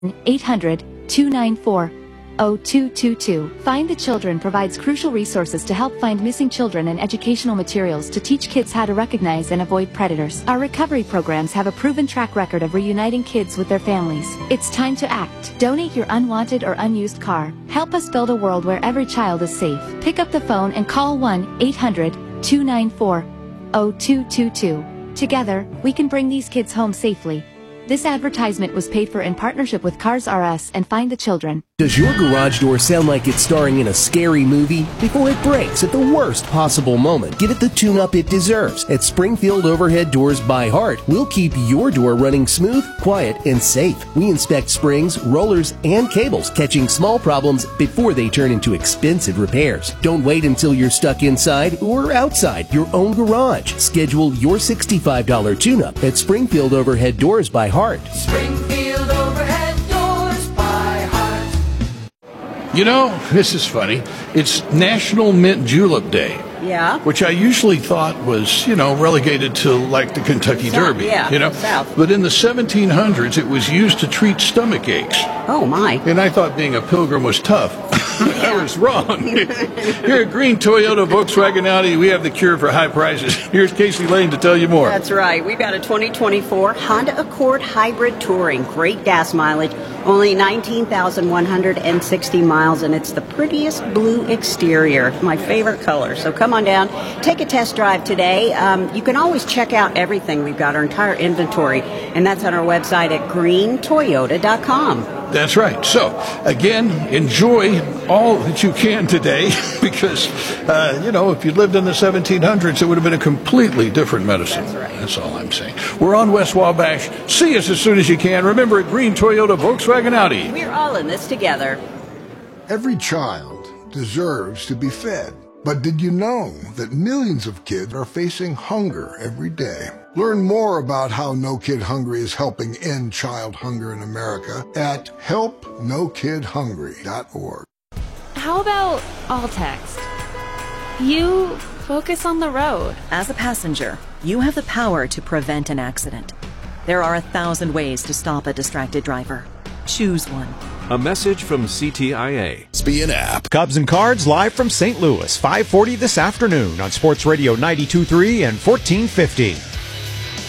800-294-0222. Find the Children provides crucial resources to help find missing children and educational materials to teach kids how to recognize and avoid predators. Our recovery programs have a proven track record of reuniting kids with their families. It's time to act. Donate your unwanted or unused car. Help us build a world where every child is safe. Pick up the phone and call 1-800-294-0222. Together, we can bring these kids home safely. This advertisement was paid for in partnership with Cars R Us and Find the Children. Does your garage door sound like it's starring in a scary movie? Before it breaks at the worst possible moment, give it the tune-up it deserves. At Springfield Overhead Doors by Heart, we'll keep your door running smooth, quiet, and safe. We inspect springs, rollers, and cables, catching small problems before they turn into expensive repairs. Don't wait until you're stuck inside or outside your own garage. Schedule your $65 tune-up at Springfield Overhead Doors by Heart. Springfield Overhead Doors by Heart. You know, this is funny. It's National Mint Julep Day. Yeah. Which I usually thought was, relegated to like the Kentucky Derby. Yeah, South. But in the 1700s, it was used to treat stomach aches. Oh, my. And I thought being a pilgrim was tough. I was wrong. Here at Green Toyota Volkswagen Audi, we have the cure for high prices. Here's Casey Lane to tell you more. That's right. We've got a 2024 Honda Accord Hybrid Touring. Great gas mileage, only 19,160 miles, and it's the prettiest blue exterior. My favorite color. So come on down, take a test drive today. You can always check out everything. We've got our entire inventory, and that's on our website at greentoyota.com. That's right. So, again, enjoy all that you can today because, if you lived in the 1700s, it would have been a completely different medicine. That's right. That's all I'm saying. We're on West Wabash. See us as soon as you can. Remember, at Green Toyota Volkswagen Audi. We're all in this together. Every child deserves to be fed. But did you know that millions of kids are facing hunger every day? Learn more about how No Kid Hungry is helping end child hunger in America at helpnokidhungry.org. How about all text? You focus on the road. As a passenger, you have the power to prevent an accident. There are 1,000 ways to stop a distracted driver. Choose one. A message from CTIA. SPN app. Cubs and Cards live from St. Louis, 5:40 this afternoon on Sports Radio 92.3 and 1450.